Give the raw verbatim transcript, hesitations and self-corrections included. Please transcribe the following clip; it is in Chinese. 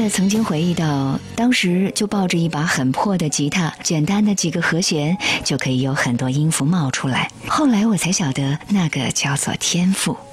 也曾经回忆到，当时就抱着一把很破的吉他，简单的几个和弦就可以有很多音符冒出来。后来我才晓得，那个叫做天赋。